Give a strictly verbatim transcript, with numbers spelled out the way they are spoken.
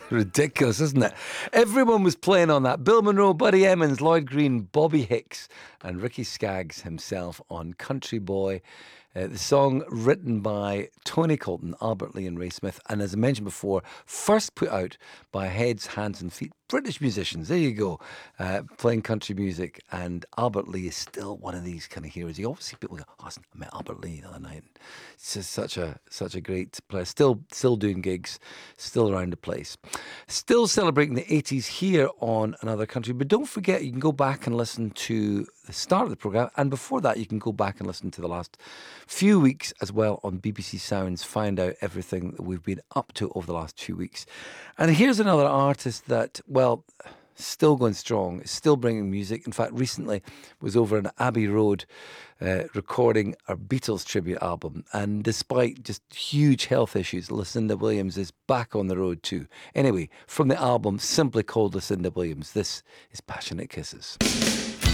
Ridiculous, isn't it? Everyone was playing on that. Bill Monroe, Buddy Emmons, Lloyd Green, Bobby Hicks, and Ricky Skaggs himself on Country Boy. Uh, the song written by Tony Colton, Albert Lee and Ray Smith, and as I mentioned before, first put out by Heads, Hands and Feet, British musicians. There you go, uh, playing country music. And Albert Lee is still one of these kind of heroes. You always see people go, "Oh, I met Albert Lee the other night." It's just such a such a great player. Still, still doing gigs, still around the place, still celebrating the eighties here on Another Country. But don't forget, you can go back and listen to the start of the programme, and before that you can go back and listen to the last few weeks as well on B B C Sounds. Find out everything that we've been up to over the last few weeks. And here's another artist that, well, still going strong, still bringing music. In fact, recently was over in Abbey Road uh, recording our Beatles tribute album, and despite just huge health issues, Lucinda Williams is back on the road too. Anyway, from the album simply called Lucinda Williams, this is Passionate Kisses.